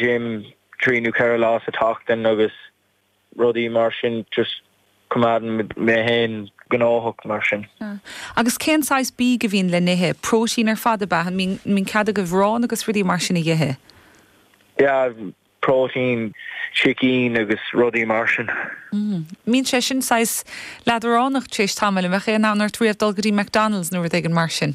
gym trí nu Carolás a tachtan agus rudí mar sin just cumadan me hen gnóthach mar sin. Agus cén sais bí go bhín le nithe prótín ar fada ba mín cad go bhrán agus rudí mar sin i dhéthe. Yeah, protein, chicken agus rudí mar sin. Mín sé sin sais leadránach tééis tamil me ché ná tríomh dulgadí McDonald's nuair d an mar sin.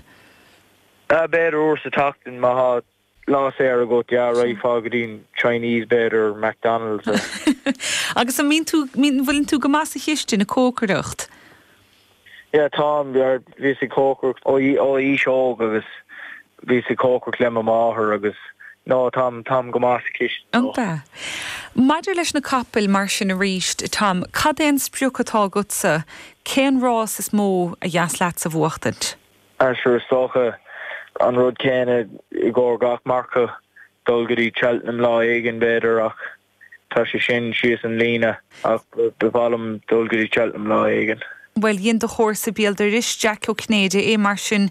Beidir úr sa tachtan má lá sé a go roi fágadín Chinese bed or McDonald's. Agus mín bhfuiln tú go más a chiiste na cócaracht. Yeah, Tom, ví sé cócaracht ó seog agus ví sé cócaracht le máthair agus no Tom go más a chiiste. Anta. Maidir leis na capel mar sin a ríist, Tom, cad éon spriúchatá gutsa, cén rás is mó a dheas leat sa bhuachtant? Sure stocha an rud céine I gcóir gach marcha dulgadí Cheltenham lá éigen beidir ach tá sé sin sios an lína ach bhálum dulgadí Cheltenham lá éigen. Well, dhéon do chóir sa bíal is Jack O'Cnéide é mar sin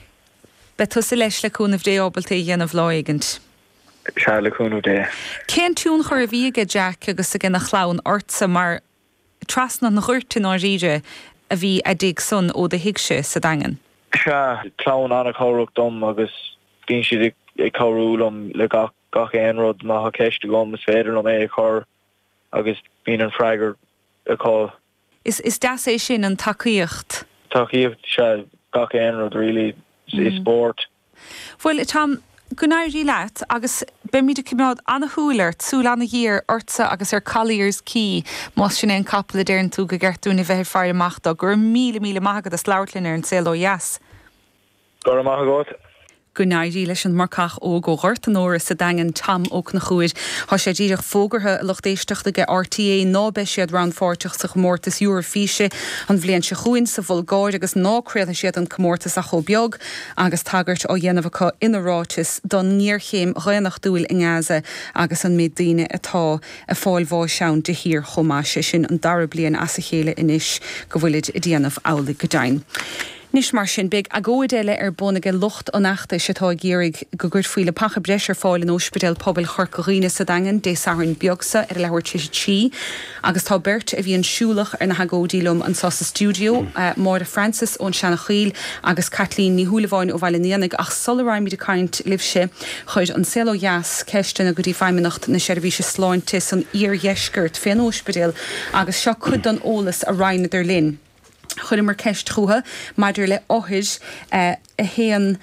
betus a leis le cúnamh dé ábalta dhéanamh lá éigent. Se le cúnamh dé. Cén tún chuir bhíige Jack agus a gin nach chlán ortsa mar trasna na chuirtin á ríide a bhí a dig sun ó de hiigse sa dagan. Se clán anna choruach dom agus bhín siad ag choúlam le gach éonrod má ceiste gom is féidir am é chur agus bín an freigar a có. Is das é sin an takeíocht? Takeíocht se gach éonrod really is sport. Well, Tom, Gunairí leat agus be míad a cimrád anna húlairt súla na hír orsa agus cholírs cí más sin an capla déirn tú go gceirtún I bheith fear amachta gur míle maigad a sláirlinn ar an céil ó yes. Gur amach agat. Gunairí leis an marcach ó go ghart an óra sa dagan Tom ó na chuid. Tá sé ddíireach fógartha lochtéisteachta ge RTA ná be siad ran fáteach sa chmórtas dúr físe an bblion se chuin sa bhulgáir agus nácréadha siad an chmórtas a chobeag agus tagart ó dhéanamh inaráis don níorchéim réannach dúil in Gaza agus an méid daine atá a fáil bhá seán de hir chomá sé sin an dara blion as a chéile inis go bhfuilid I dhéanamh ála go dain. Nis mar sin big a ggóidéile bonige locht an nachta setá gérig go gur fuile pacha breisir fáil in Ospedal pobil chorcoríine sa dagan dé sarin biogsa lehair tí agus tá bert a bhí an siúlach ar na hagódílum an sa studio Máirda Francis ón Seanna Chiil agus Kathleen ní húlaháin ó bhaileníananig ach solarráim de caint libse chuid an celo jas ceiste na gotí feimimenacht na seirbhíse sláinte san íorhéisgurt féin Ospedal agus seo chud an ólas a Ryan idir linn. Chud mar ceist trútha, maidir le óthis a héan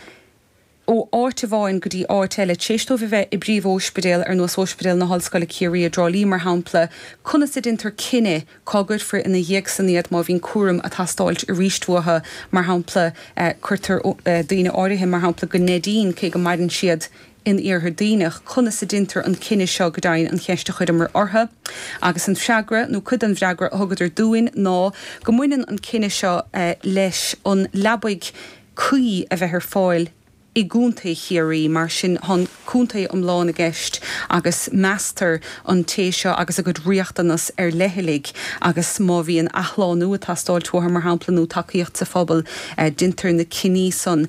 ó áirteháin go dtí áirteile téistó bheith I bríomh Ospedal ar nuas Ospedal na hallscoile Ciarí a drálí mar hampla chuna sa dintar cinenne cágad fri ina dhéag san iad má bhín cuaram a tastáilt I rístútha mar hampla chuirtar daoine áirithe mar hampla go nédín cé go maidan siad in ar dainach chuna sa dintar an cinenne seo go dain an cheiste chuid mar ortha agus an freagra nó chud an bhreagra thugad ar dúin ná go muinean an cinenne seo leis an labaig cuí a bheith ar fáil I gúntaí chiaí mar sin hon cúntaí omláin a gceist agus meastar an téisio agus a go riachtanas ar lehilig agus má bhí an athláú a tastáil tuair mar hamplanú takeíocht sa phobal dintar na ciní son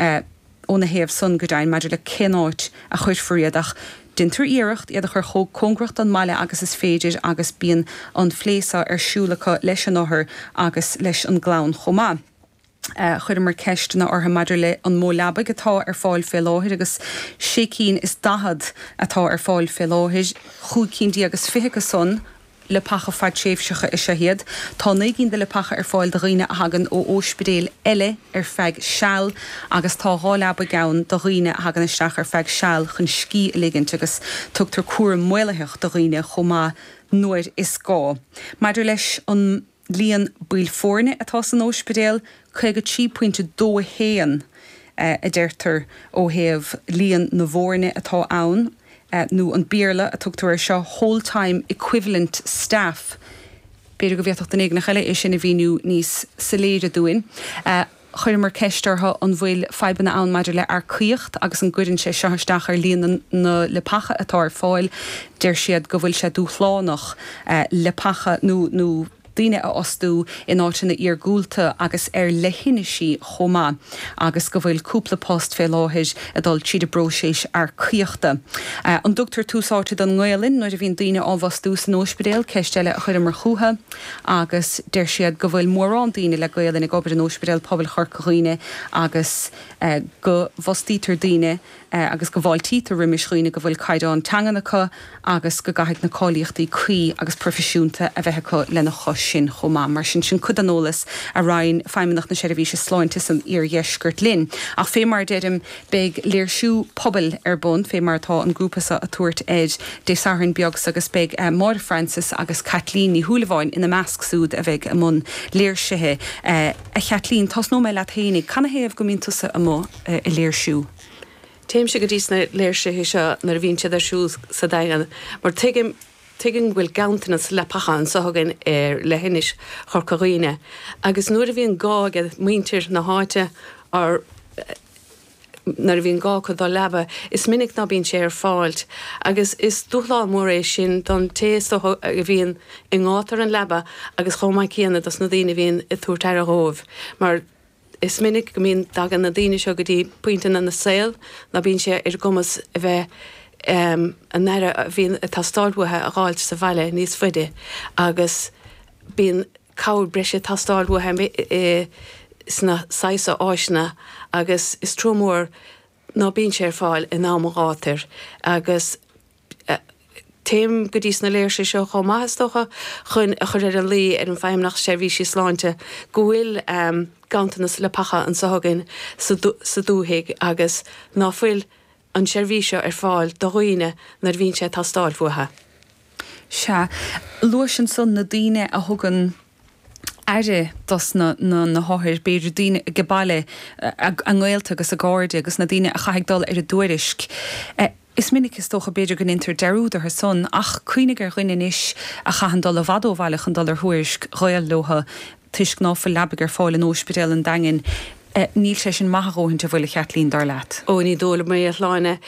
óna héamh son go dain maidir le cináit a chuid friadach dintar iirecht iad a chur chó congracht an maile agus is féidir agus bíon an phléasa ar siúlacha leis an áthir agus leis an glán chomá. Chuir mar ceistena ortha maidir le an mó labbaig atá ar fáil fé láthir agus sécín is dahad atá ar fáil fé láthir chúcíndí agus fithecha son le pacha fad séifsecha is héad, tá naigín de le pacha ar fáil de riine a hagan ó Ospedal eile ar feig seall agus tá hálaba gaan de riine a hagan isteach ar feig seall chun cí ligint agus tugtar cuara muileach de riine chomá nuair is gá. Maidir leis an líon buil fórne atá san Ospedal chuig go 3.2 héan a deirtar ó héamh líon na bhórne atá ann nó an bíarla a tugtar seo whole-time equivalent staff. Beidir go bhíocht den éag eile is sin a bhíú níos saléide dúin. Chuir mar ceistartha an bhfuil febanna ann maidir le ar cuiocht agus an gcuidann sé seoisteach ar líon na le pacha atá ar fáil, deir siad go bhfuil sé dúchlánach le pacha nó daine a osú in áitina ar gúlta agus lehinneí chomá agus go bhfuil cúpla post fé láthir a dul siad a broséis ar cíochta. An Dr. túsáte don ngélinn nuair a bhín daine áhhasú san óspedéal ceisteile a chuir mar chuúthe agus der siad go bhfuil mórrán daine le gaalinn ag gobar an óspedéal poblbal chorcaghine agus go bhostítar daine agus go bháil títar riimiisghine go bhfuil caiidán teanganacha agus go gaithid na cáíochtaí chuí agus profisiúnta a bheitthe chu lena chos sin chomá mar sin chudanolalas a rain feimimeach na seirbhíse sláinte san ar dheisgurt linn. Ach fé mar deidim beag léirsú pobl ar bun fé martá an grúpasa a tuairt éid dé sahann beag agus beag Máire Francis agus Catlín í thuúlaháin ina meascsúd a bheith am léirsithe. A Catlín tas nó mé le hénig canna héamh go mín tusa am i léirsú. Téim se go dtís na léirsithe seo nar bhín siad arsúl sa dagan, mar tuigim bhfuil gantanas le pachan sa hagan ar lehinnis chorcaghine. Agus nuair a bhíon gá a muintir na háite ar nar bhíon gá chu dá leba, is minic ná bíon sé ar fáilt. Agus is dúlá mór éis sin don téas a bhíon i ngátar an leba agus chomáid cíanana das na daine bhíon i túirtear a rómh. Mar is minic go mín dagan na daine seo go dtí pointan na saoil na bíon sé ar gomas a bheith an nera bhíon tá stáilmhathe a gáilt sa bhaile níos fuide agus bíon cabhar breise tá stáilmhathe sna saisa áisna agus is trómór ná bíon sé ar fáil in ná gátar agus téim go dtís na léir sé seo chá maithastócha chun a chur ar an lí ar an feimnach seirbhísí sláinte go bhfuil gantanas le pacha an sahagan sa dúthaigh agus ná fuil an seirbhíseo ar fáil do roiine nar bhíonn sé tá stáilmhathe. Se luair sin son na daine a thugan aire das na háthir beidir daine go baile an ghilta agus a gáirde agus na daine a chaigdal ar a dúirisc. Is minic is tócha beidir gan inter deúd ar son ach cuioinnig ar chuine is a chahandal a bhadóhhaile an dal ar thuirisc roiil lotha tuisc ná fa lebagar fáil an óspedéal an dangin. Níl sé sin maithróhann te bhfuil Catlín dar leat. Ó ní dóla mé a láine.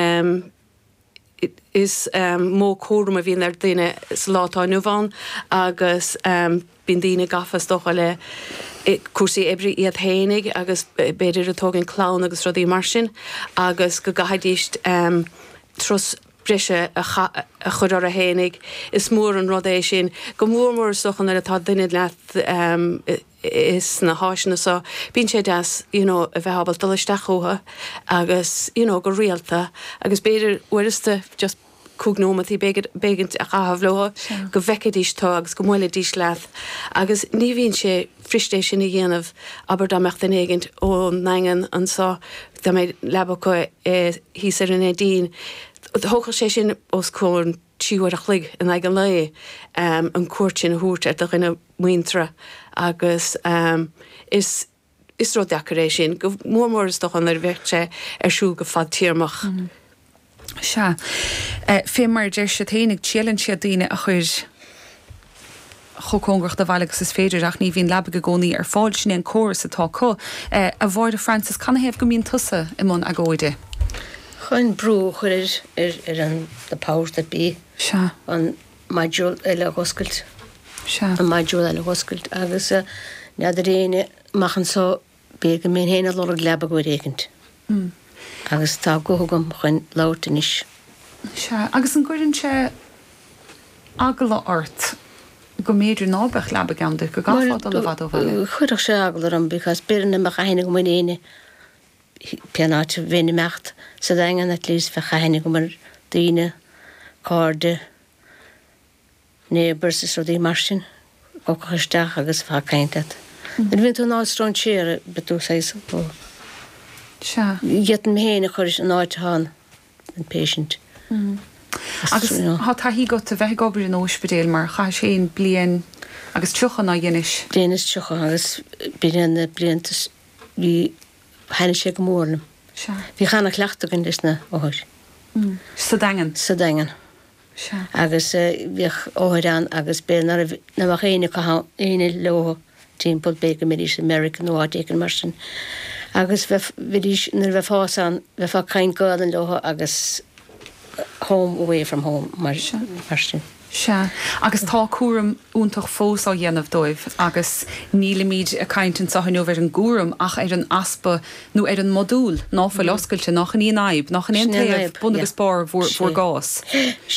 Is mó córum a bhíon ar daine slátáinú bhain agus bíon daine gafas docha le cuasaí ebre iad hénig agus beidir atógann clán agus rudaí mar sin agus go gaithidíist tros brise a chud ar a hénig is mór an rudééis sin go mór sochan ar atá duine leat is na háisina sa bín sé deas a bheith habal dulaisteachótha agus go rialta agus beidir uiriste just cúgnómatí begint a chahabhlóha go bhecadíistá agus go mhuiile díos leat agus ní bhíonn sé fristéis sin na dhéanamh aber dá mecht den éigent ó naingan an sa dá méid leba go hís ar an édín thócha sé sin os cóin tíúir a chlig in ag an le an cuairt sin thuairt ar do rinne muintre agus is rud decoréis sin go mór is doch an ar bheith sé arsú go fad tíarmach. Se fé mar deir sé téananig tíalann siad daine a chuir chocóngacht a bhailegus is féidir ach ní bhíon leaba go gcónaí ar fáil sin an choras atá có a bhhair a Francis canna héamh go míon tusa i món agóide. Chun brú chuir ar an the powers that be. Se an maidúil eile hoscailt. Se An maidúil eile hoscailt agus nead a réine machchan só bé go mbeadh héana lorg leba go réigint. Agus tá gothgam chun látanis. Se agus an gcuirann sé agla ort go méidir nábeh leba gamda go gáfád an bhd bhile. Chuireach sé agla an because beanna me chaine go éine peanáte bhéine mecht sa dagan at lís fe chaine go mar daine cáde neighbours is rodí mar sin go chuisteach agus bhá caiinteat. Den bhíonn tú nástrán tíar betú séis Se Getan héna chuir an áitán an patient. agus há taí go a bheith gobar an óspedéal mar cha sé blian agus tuchan na dhéis. Blianas tucha agus bíanana bliantas bhí hena sé go mórnam. Se Bhí chana cleachtagan leis na óir. sa dagan. Sa dagan. Se Agus bhíh óirán agus bé na bh chéine éine leo timppel be médís American nóáigen mar sin. Agus nar bheith fásan bheith fá caiin gádan lotha agus home away from home mar sin. Se agus tá cuam úntaach fós á dhéanamh dóibh agus níla míid a caiintin sa nó bhar an gúram ach ar an aspa nó ar an modúl ná fa loscailte nach an íon aib nach an éon taobh buna agus spár bhór gás.